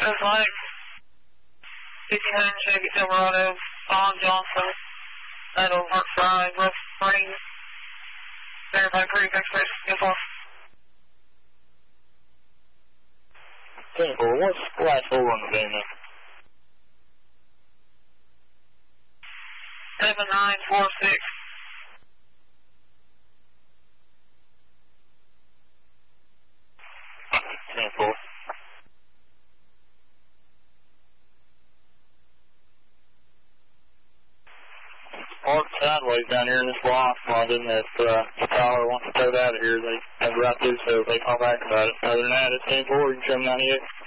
It's like 59 Chevy Silverado, Bob Johnson, Meadow, Mark Fry, Rough Springs, Verify Creek Express, info. 10-4, what's the last 4 on the van there? 7946. Parked sideways down here in this block, London. If Tyler wants to tow it out of here, they have the right to, so they call back about it. Other than that, it's 10-4, you can show them 98.